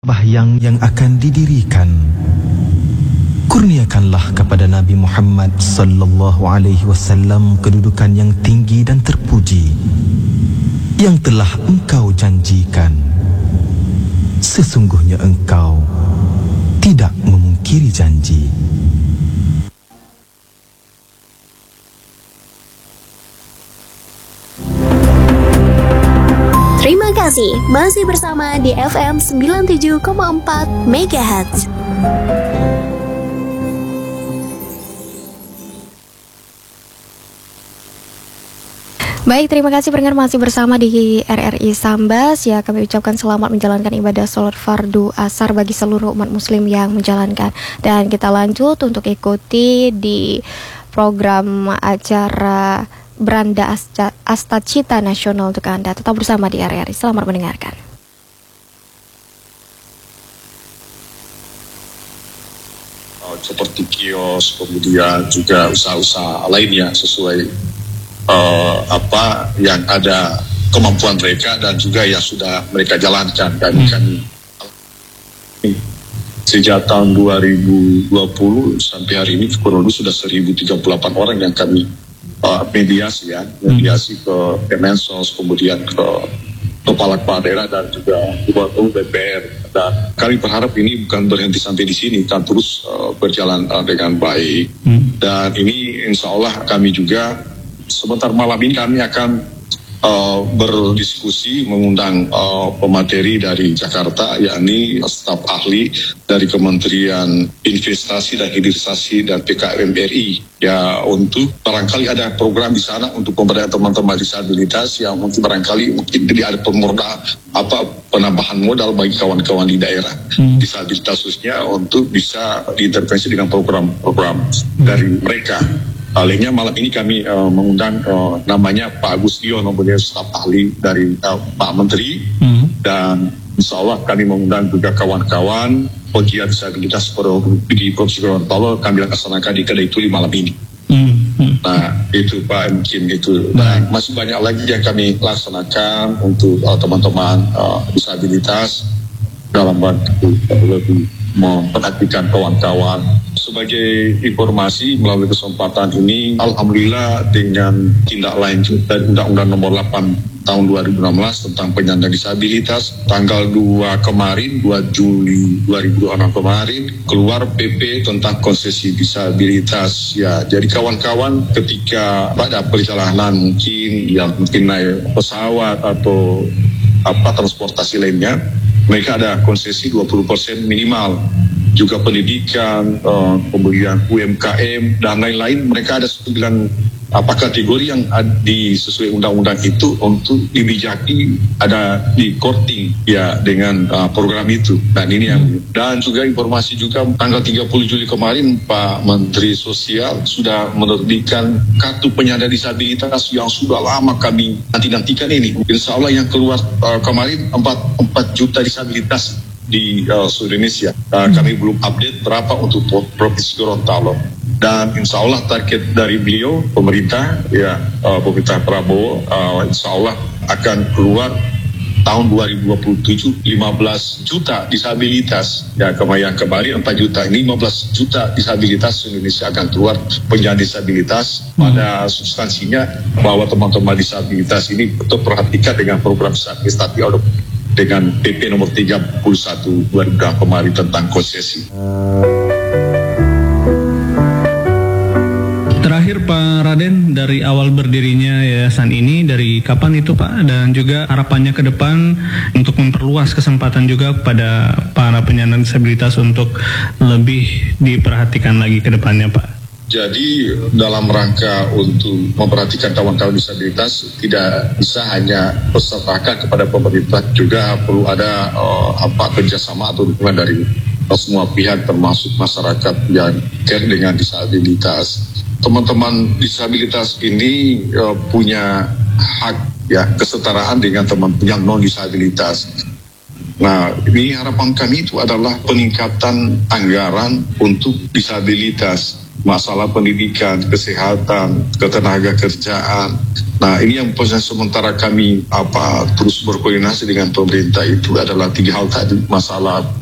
yang akan didirikan. Kurniakanlah kepada Nabi Muhammad sallallahu alaihi wasallam kedudukan yang tinggi dan terpuji yang telah engkau janjikan. Sesungguhnya engkau tidak memungkiri janji. Terima kasih masih bersama di FM 97,4 MHz. Baik, terima kasih pendengar masih bersama di RRI Sambas. Ya, kami ucapkan selamat menjalankan ibadah sholat fardu asar bagi seluruh umat muslim yang menjalankan. Dan kita lanjut untuk ikuti di program acara Beranda Astacita Nasional untuk Anda. Tetap bersama di RRI. Selamat mendengarkan. Seperti kios, kemudian juga usaha-usaha lainnya sesuai apa yang ada kemampuan mereka dan juga yang sudah mereka jalankan. Kami sejak tahun 2020 sampai hari ini kurang lebih sudah 1.038 orang yang kami mediasi ke Kemensos, kemudian ke kepala daerah dan juga Ketua DPR. Dan kami berharap ini bukan berhenti sampai di sini, kan terus berjalan dengan baik. Dan ini insya Allah kami juga sebentar malam ini kami akan berdiskusi mengundang pemateri dari Jakarta, yakni staf ahli dari Kementerian Investasi dan Hilirisasi dan PKM RI, ya, untuk barangkali ada program di sana untuk pemberdayaan teman-teman disabilitas yang mungkin tidak ada penambahan modal bagi kawan-kawan di daerah disabilitas khususnya untuk bisa diintervensi dengan program-program dari mereka. Lainnya malam ini kami mengundang namanya Pak Agustion, beliau staf ahli dari Pak Menteri, dan insya Allah kami mengundang juga kawan-kawan pegiat disabilitas di Provinsi Gorontalo. Kami laksanakan di Kedai Tuli malam ini. Nah itu Pak, mungkin itu. Dan masih banyak lagi yang kami laksanakan untuk teman-teman disabilitas dalam bantu lebih memperhatikan kawan-kawan. Sebagai informasi melalui kesempatan ini, alhamdulillah dengan tindak lanjut dari Undang-Undang Nomor 8 Tahun 2016 tentang penyandang disabilitas, tanggal 2 Juli 2026 kemarin keluar PP tentang konsesi disabilitas. Ya, jadi kawan-kawan ketika pada perjalanan mungkin naik pesawat atau transportasi lainnya, mereka ada konsesi 20% minimal. Juga pendidikan, kemudian UMKM dan lain-lain, mereka ada 9 kategori yang sesuai undang-undang itu untuk dibijaki, ada di korting ya dengan program itu. Dan juga informasi juga tanggal 30 Juli kemarin Pak Menteri Sosial sudah menerbitkan kartu penyandang disabilitas yang sudah lama kami nanti-nantikan ini. Insya Allah yang keluar kemarin 4 juta disabilitas di seluruh Indonesia. Kami belum update berapa untuk Provinsi Gorontalo. Dan insya Allah target dari beliau, pemerintah Prabowo, insya Allah akan keluar tahun 2027 15 juta disabilitas. Ya, yang kemarin 4 juta, ini 15 juta disabilitas Indonesia akan keluar penyandang disabilitas. Pada substansinya bahwa teman-teman disabilitas ini betul perhatikan dengan program disabilitas dengan PP nomor 31 2000 kemarin tentang konsesi. Terakhir Pak Raden, dari awal berdirinya yayasan ini dari kapan itu Pak, dan juga harapannya ke depan untuk memperluas kesempatan juga kepada para penyandang disabilitas untuk lebih diperhatikan lagi ke depannya Pak. Jadi dalam rangka untuk memperhatikan kawan-kawan disabilitas tidak bisa hanya berserahkan kepada pemerintah, juga perlu ada kerjasama atau dukungan dari semua pihak termasuk masyarakat yang care dengan disabilitas. Teman-teman disabilitas ini punya hak kesetaraan dengan teman yang non disabilitas. Nah, ini harapan kami itu adalah peningkatan anggaran untuk disabilitas. masalah pendidikan, kesehatan, ketenaga kerjaan. Nah, ini yang proses sementara kami terus berkoordinasi dengan pemerintah itu adalah 3 hal tadi, masalah